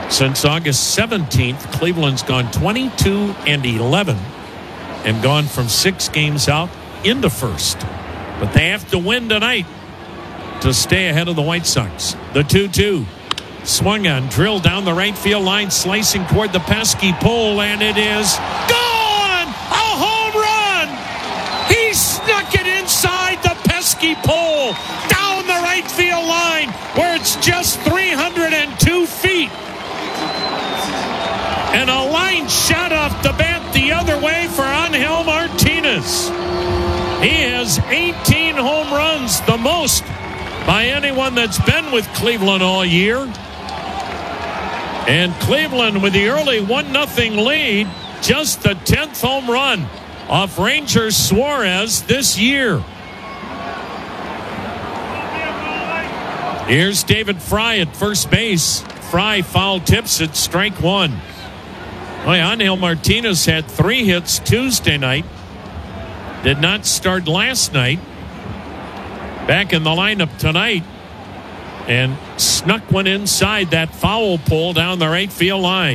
Since August 17th, Cleveland's gone 22-11 and gone from 6 games out into first. But they have to win tonight to stay ahead of the White Sox. The 2-2. Swung on, drilled down the right field line, slicing toward the pesky pole, and it is gone! A home run! He snuck it inside the pesky pole, down the right field line, where it's just 302 feet. And a line shot off the bat the other way for Angel Martinez. He has 18 home runs, the most by anyone that's been with Cleveland all year. And Cleveland with the early 1-0 lead, just the 10th home run off Ranger Suarez this year. Here's David Fry at first base. Fry foul tips it, strike one. Angel Martinez had 3 hits Tuesday night. Did not start last night. Back in the lineup tonight. And snuck one inside that foul pole down the right field line.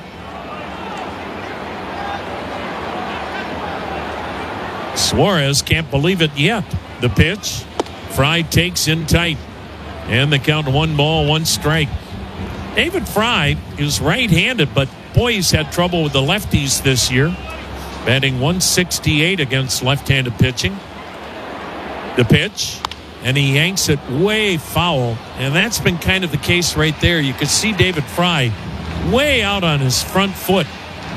Suarez can't believe it yet. The pitch. Fry takes in tight. And the count 1 ball, 1 strike. David Fry is right-handed, but boy, he's had trouble with the lefties this year. Batting 168 against left-handed pitching. The pitch. And he yanks it way foul. And that's been kind of the case right there. You could see David Fry way out on his front foot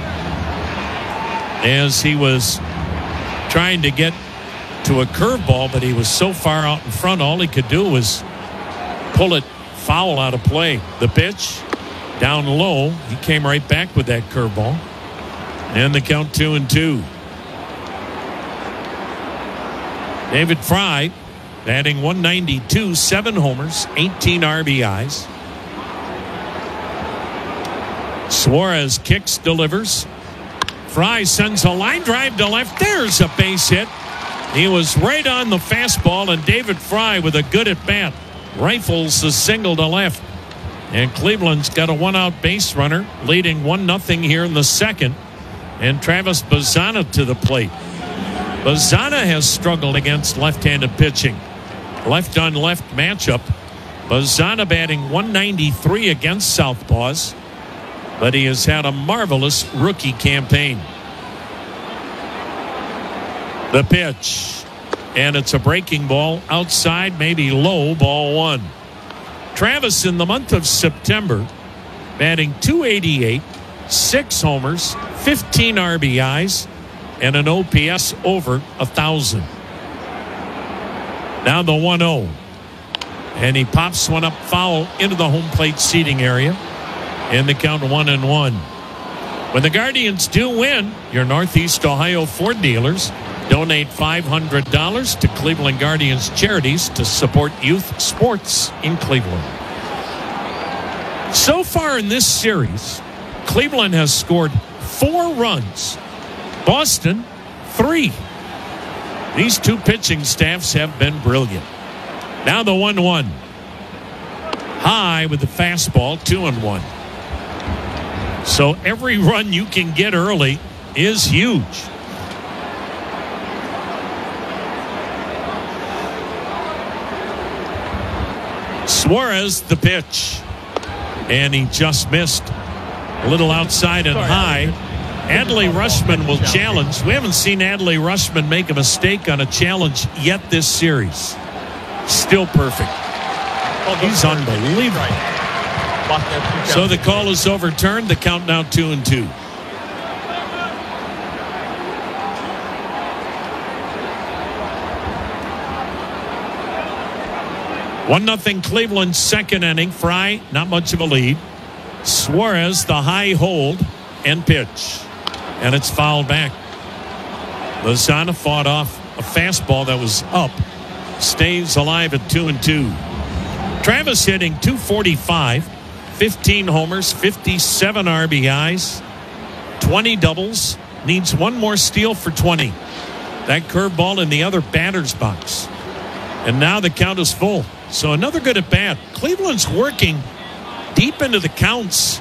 as he was trying to get to a curveball, but he was so far out in front, all he could do was pull it foul out of play. The pitch down low. He came right back with that curveball. And the count 2-2. David Fry batting 192, 7 homers, 18 RBIs. Suarez kicks, delivers. Fry sends a line drive to left. There's a base hit. He was right on the fastball, and David Fry with a good at bat rifles the single to left. And Cleveland's got a 1-out base runner, leading 1-0 here in the second. And Travis Bazzana to the plate. Bazzana has struggled against left-handed pitching. Left-on-left matchup. Bazzana batting 193 against southpaws, but he has had a marvelous rookie campaign. The pitch, and it's a breaking ball outside, maybe low, ball 1. Travis in the month of September batting 288, 6 homers, 15 RBIs, and an OPS over 1,000. Now the 1-0. And he pops one up foul into the home plate seating area. And the count 1-1. When the Guardians do win, your Northeast Ohio Ford dealers donate $500 to Cleveland Guardians charities to support youth sports in Cleveland. So far in this series, Cleveland has scored 4 runs. Boston, 3. These two pitching staffs have been brilliant. Now the 1-1. High with the fastball, 2-1. So every run you can get early is huge. Suarez, the pitch. And he just missed. A little outside and high. Adley Rutschman will challenge. We haven't seen Adley Rutschman make a mistake on a challenge yet this series. Still perfect. He's unbelievable. So the call is overturned. The count now 2-2. One 1-0 Cleveland second inning. Fry, not much of a lead. Suarez, the high hold and pitch. And it's fouled back. Bazzana fought off a fastball that was up. Stays alive at 2-2. Travis hitting .245, 15 homers, 57 RBIs, 20 doubles. Needs one more steal for 20. That curveball in the other batter's box. And now the count is full. So another good at bat. Cleveland's working deep into the counts